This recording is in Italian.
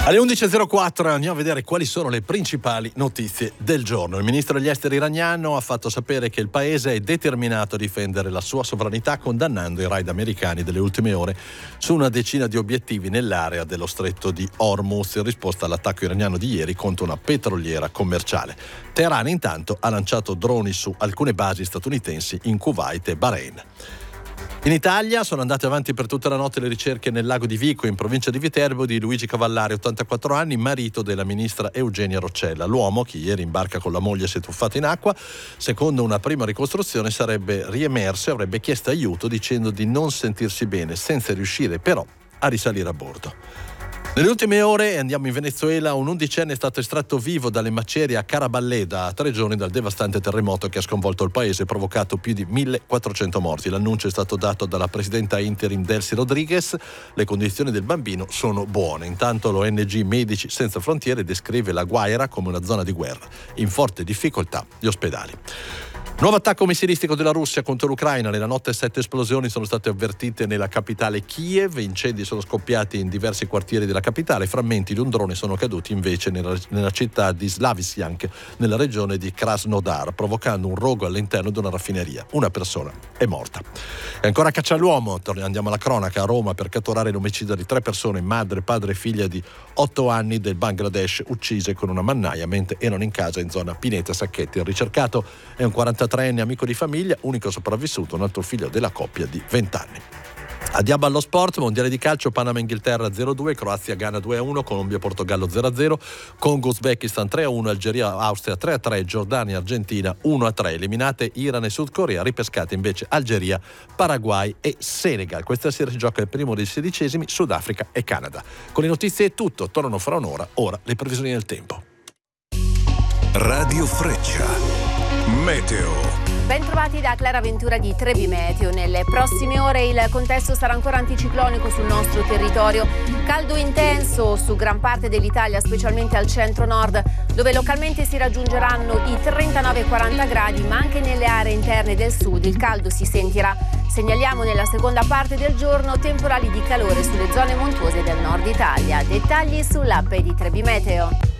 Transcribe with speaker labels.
Speaker 1: Alle 11.04 andiamo a vedere quali sono le principali notizie del giorno. Il ministro degli esteri iraniano ha fatto sapere che il paese è determinato a difendere la sua sovranità, condannando i raid americani delle ultime ore su una decina di obiettivi nell'area dello stretto di Hormuz, in risposta all'attacco iraniano di ieri contro una petroliera commerciale. Teheran intanto ha lanciato droni su alcune basi statunitensi in Kuwait e Bahrain. In Italia sono andate avanti per tutta la notte le ricerche nel lago di Vico, in provincia di Viterbo, di Luigi Cavallari, 84 anni, marito della ministra Eugenia Roccella. L'uomo, che ieri in barca con la moglie si è tuffato in acqua, secondo una prima ricostruzione sarebbe riemerso e avrebbe chiesto aiuto dicendo di non sentirsi bene, senza riuscire però a risalire a bordo. Nelle ultime ore andiamo in Venezuela. Un 11enne è stato estratto vivo dalle macerie a Caraballeda a 3 giorni dal devastante terremoto che ha sconvolto il paese e provocato più di 1.400 morti. L'annuncio è stato dato dalla presidenta interim Delcy Rodriguez. Le condizioni del bambino sono buone. Intanto l'ONG Medici Senza Frontiere descrive la Guaira come una zona di guerra, in forte difficoltà gli ospedali. Nuovo attacco missilistico della Russia contro l'Ucraina. Nella notte 7 esplosioni sono state avvertite nella capitale Kiev. Incendi sono scoppiati in diversi quartieri della capitale. Frammenti di un drone sono caduti invece nella città di Slavyansk, nella regione di Krasnodar, provocando un rogo all'interno di una raffineria. Una persona è morta. E ancora caccia all'uomo. Andiamo alla cronaca. A Roma per catturare l'omicidio di 3 persone, madre, padre e figlia di 8 anni del Bangladesh, uccise con una mannaia mentre erano in casa in zona Pineta Sacchetti. Il ricercato è un 43enne amico di famiglia, unico sopravvissuto, un altro figlio della coppia di 20 anni. Andiamo allo sport. Mondiale di calcio: Panama-Inghilterra 0-2, Croazia-Ghana 2-1, Colombia-Portogallo 0-0, Congo-Uzbekistan 3-1, Algeria-Austria 3-3, Giordania-Argentina 1-3. Eliminate Iran e Sud Corea, ripescate invece Algeria, Paraguay e Senegal. Questa sera si gioca il primo dei 16esimi, Sudafrica e Canada. Con le notizie è tutto, tornano fra un'ora. Ora le previsioni del tempo.
Speaker 2: Radio Freccia Meteo.
Speaker 3: Ben trovati da Clara Ventura di Trebi Meteo. Nelle prossime ore il contesto sarà ancora anticiclonico sul nostro territorio. Caldo intenso su gran parte dell'Italia, specialmente al centro-nord, dove localmente si raggiungeranno i 39-40 gradi, ma anche nelle aree interne del sud il caldo si sentirà. Segnaliamo nella seconda parte del giorno temporali di calore sulle zone montuose del nord Italia. Dettagli sull'app di Trebi Meteo.